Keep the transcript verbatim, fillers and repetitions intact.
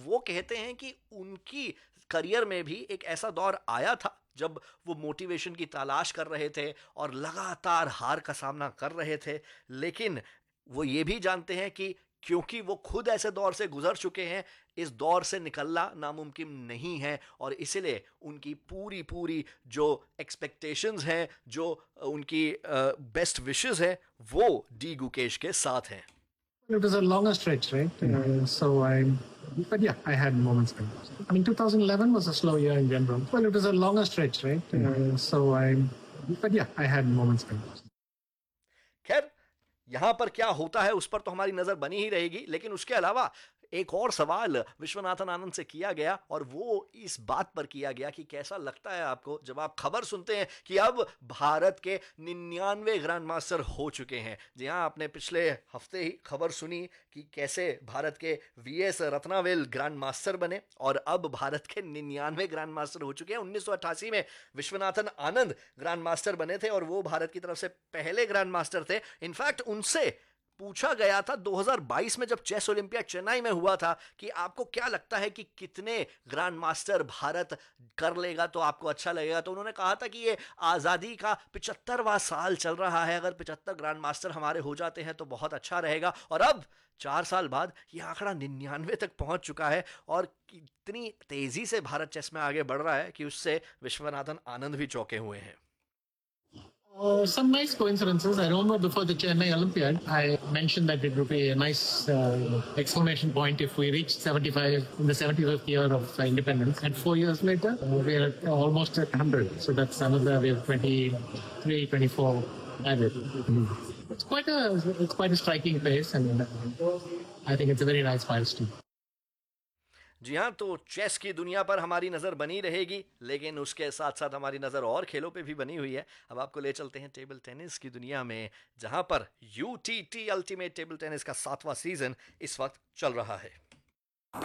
वो कहते हैं कि उनकी करियर में भी एक ऐसा दौर आया था जब वो मोटिवेशन की तलाश कर रहे थे और लगातार हार का सामना कर रहे थे, लेकिन वो ये भी जानते हैं कि क्योंकि वो खुद ऐसे दौर से गुजर चुके हैं, इस दौर से निकलना नामुमकिन नहीं है, और इसलिए उनकी पूरी पूरी जो एक्सपेक्टेशंस हैं, जो उनकी बेस्ट विशेस हैं, वो डी गुकेश के साथ हैं। It was a longer stretch, right? Uh, so I, but yeah, I had moments like that. I mean, twenty eleven was a slow year in general. Well, it was a longer stretch, right? Uh, so I, but yeah, I had moments like that. खैर, यहां पर क्या होता है उस पर तो हमारी नजर बनी ही रहेगी, लेकिन उसके अलावा एक और सवाल विश्वनाथन आनंद से किया गया, और वो इस बात पर किया गया कि कैसा लगता है आपको जब आप खबर सुनते हैं कि अब भारत के निन्यानवे ग्रैंड मास्टर हो चुके हैं। जी हाँ, आपने पिछले हफ्ते ही खबर सुनी कि कैसे भारत के वी एस रत्नावेल ग्रैंड मास्टर बने, और अब भारत के निन्यानवे ग्रैंड मास्टर हो चुके हैं। उन्नीस सौ अट्ठासी में विश्वनाथन आनंद ग्रैंड मास्टर बने थे, और वो भारत की तरफ से पहले ग्रैंड मास्टर थे। इनफैक्ट उनसे पूछा गया था दो हज़ार बाईस में जब चेस ओलंपियाड चेन्नई में हुआ था कि आपको क्या लगता है कि कितने ग्रैंड मास्टर भारत कर लेगा तो आपको अच्छा लगेगा, तो उन्होंने कहा था कि ये आज़ादी का पिचहत्तरवां साल चल रहा है, अगर पिचहत्तर ग्रैंड मास्टर हमारे हो जाते हैं तो बहुत अच्छा रहेगा। और अब चार साल बाद ये आंकड़ा निन्यानवे तक पहुंच चुका है, और इतनी तेजी से भारत चेस में आगे बढ़ रहा है कि उससे विश्वनाथन आनंद भी चौंके हुए हैं। Uh, some nice coincidences. I remember before the Chennai Olympiad, I mentioned that it would be a nice uh, exclamation point if we reached seventy-five in the seventy-fifth year of uh, independence. And four years later, uh, we're at, uh, almost at one hundred. So that's another, we have twenty-three, twenty-four added. Mm-hmm. It's quite a, it's quite a striking pace, and uh, I think it's a very nice milestone. जी हाँ, तो chess की दुनिया पर हमारी नज़र बनी रहेगी, लेकिन उसके साथ साथ हमारी नज़र और खेलों पे भी बनी हुई है। अब आपको ले चलते हैं टेबल टेनिस की दुनिया में, जहाँ पर U T T ultimate table tennis का सातवां सीज़न इस वक्त चल रहा है।